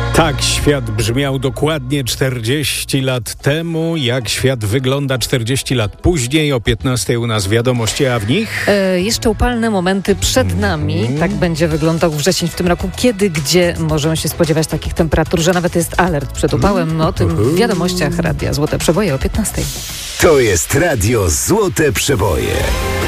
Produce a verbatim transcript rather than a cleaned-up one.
Tak świat brzmiał dokładnie czterdzieści lat temu. Jak świat wygląda czterdzieści lat później? O piętnastej u nas wiadomości, a w nich? E, jeszcze upalne momenty przed nami. Mm. Tak będzie wyglądał wrzesień w tym roku. Kiedy, gdzie możemy się spodziewać takich temperatur, że nawet jest alert przed upałem. O tym w wiadomościach Radia Złote Przeboje o piętnastej. To jest Radio Złote Przeboje.